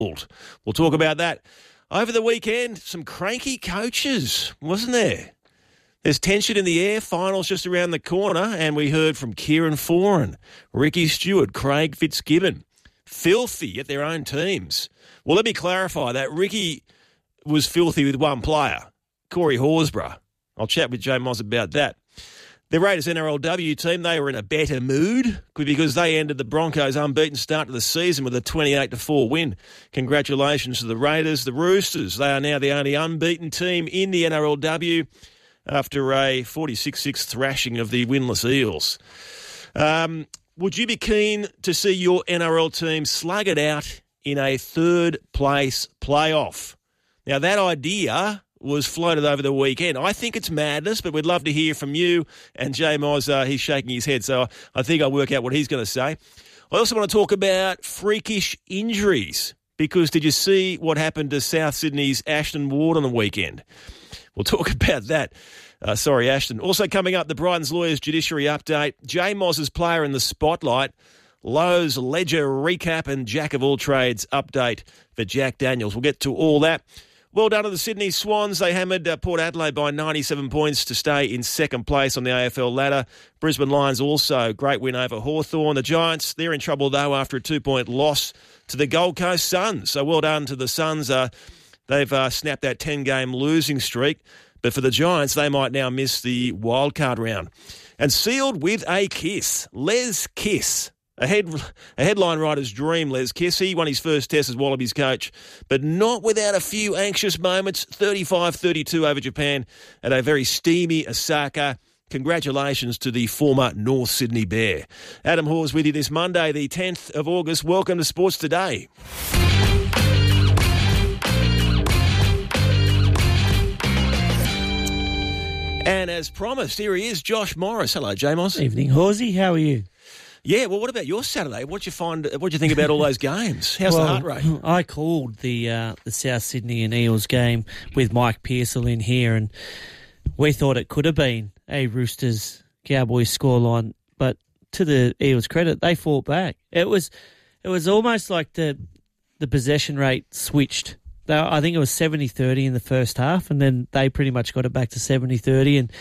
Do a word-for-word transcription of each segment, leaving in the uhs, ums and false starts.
We'll talk about that. Over the weekend, some cranky coaches, wasn't there? There's tension in the air, finals just around the corner, and we heard from Kieran Foran, Ricky Stewart, Craig Fitzgibbon, filthy at their own teams. Well, let me clarify that. Ricky was filthy with one player, Corey Horsburgh. I'll chat with Jay Moss about that. The Raiders N R L W team, they were in a better mood because they ended the Broncos' unbeaten start to the season with a twenty-eight to four win. Congratulations to the Raiders. The Roosters, they are now the only unbeaten team in the N R L W after a forty-six six thrashing of the winless Eels. Um, would you be keen to see your N R L team slug it out in a third-place playoff? Now, that idea was floated over the weekend. I think it's madness, but we'd love to hear from you. And Jay Moz, uh, he's shaking his head, so I think I'll work out what he's going to say. I also want to talk about freakish injuries, because did you see what happened to South Sydney's Ashton Ward on the weekend? We'll talk about that. Uh, sorry, Ashton. Also coming up, the Brighton's Lawyers Judiciary Update, Jay Moz's Player in the Spotlight, Lowe's Ledger Recap, and Jack of All Trades Update for Jack Daniels. We'll get to all that. Well done to the Sydney Swans. They hammered uh, Port Adelaide by ninety-seven points to stay in second place on the A F L ladder. Brisbane Lions also, great win over Hawthorn. The Giants, they're in trouble, though, after a two-point loss to the Gold Coast Suns. So well done to the Suns. Uh, they've uh, snapped that ten-game losing streak. But for the Giants, they might now miss the wildcard round. And sealed with a kiss, Les Kiss. A, head, a headline writer's dream, Les Kiss. He won his first test as Wallabies coach, but not without a few anxious moments. thirty-five thirty-two over Japan at a very steamy Osaka. Congratulations to the former North Sydney Bear. Adam Hawes with you this Monday, the tenth of August. Welcome to Sports Today. And as promised, here he is, Josh Morris. Hello, Jamos. Evening, Horsey. How are you? Yeah, well, what about your Saturday? What'd you find? What'd you think about all those games? How's well, the heart rate? I called the uh, the South Sydney and Eels game with Mike Pearsall in here, and we thought it could have been a Roosters Cowboys scoreline, but to the Eels' credit, they fought back. It was it was almost like the the possession rate switched. They, I think it was seventy thirty in the first half, and then they pretty much got it back to seventy thirty, and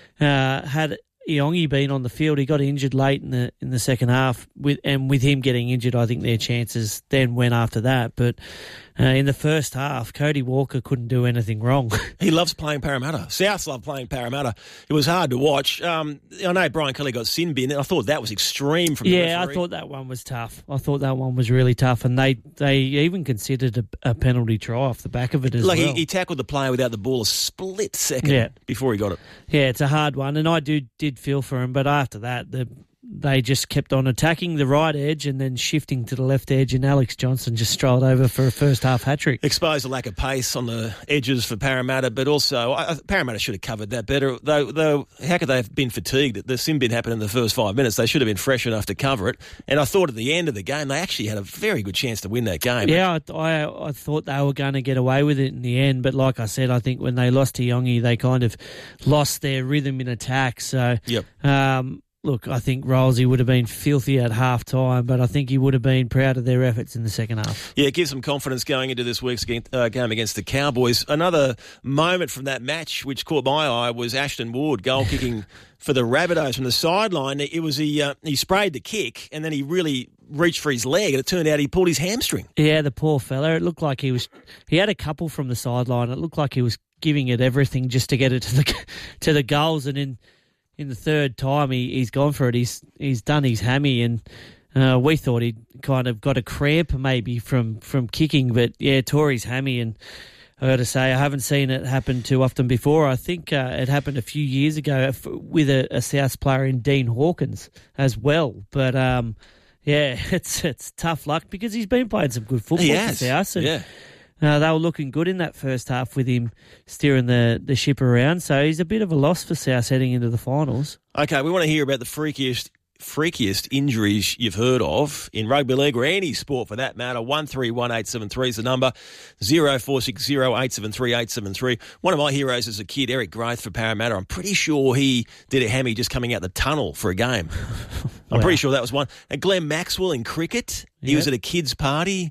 uh, had Iongi been on the field, he got injured late in the in the second half, with and with him getting injured, I think their chances then went after that. But uh, in the first half, Cody Walker couldn't do anything wrong. He loves playing Parramatta. Souths love playing Parramatta. It was hard to watch. Um, I know Brian Kelly got sin bin, and I thought that was extreme from the yeah, referee. I thought that one was tough. I thought that one was really tough, and they, they even considered a, a penalty try off the back of it as like well. Like he, he tackled the player without the ball a split second yeah. before he got it. Yeah, it's a hard one, and I do did feel for him, but after that, the they just kept on attacking the right edge and then shifting to the left edge, and Alex Johnson just strolled over for a first half hat-trick. Exposed a lack of pace on the edges for Parramatta, but also I, Parramatta should have covered that better. Though, though, how could they have been fatigued? The sin bin happened in the first five minutes. They should have been fresh enough to cover it. And I thought at the end of the game, they actually had a very good chance to win that game. Yeah, I, I, I thought they were going to get away with it in the end, but like I said, I think when they lost to Iongi, they kind of lost their rhythm in attack. So, yep. Um, Look, I think Rolsey would have been filthy at half-time, but I think he would have been proud of their efforts in the second half. Yeah, it gives them confidence going into this week's uh, game against the Cowboys. Another moment from that match which caught my eye was Ashton Ward goal-kicking for the Rabbitohs from the sideline. It was he, uh, he sprayed the kick, and then he really reached for his leg, and it turned out he pulled his hamstring. Yeah, the poor fella. It looked like he was... He had a couple from the sideline. It looked like he was giving it everything just to get it to the to the goals, and in... In the third time, he, he's gone for it. He's he's done his hammy, and uh, we thought he'd kind of got a cramp maybe from, from kicking, but yeah, tore his hammy. And I got to say, I haven't seen it happen too often before. I think uh, it happened a few years ago with a, a Souths player in Dean Hawkins as well. But um, yeah, it's it's tough luck because he's been playing some good football for Souths. And, yeah. Uh, they were looking good in that first half with him steering the, the ship around. So he's a bit of a loss for South heading into the finals. Okay, we want to hear about the freakiest freakiest injuries you've heard of in rugby league or any sport for that matter. one three one eight seven three is the number. zero four six zero eight seven three eight seven three. One of my heroes as a kid, Eric Graith for Parramatta. I'm pretty sure he did a hammy just coming out the tunnel for a game. I'm wow. pretty sure that was one. And Glenn Maxwell in cricket. He yep. was at a kid's party.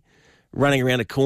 running around a corner.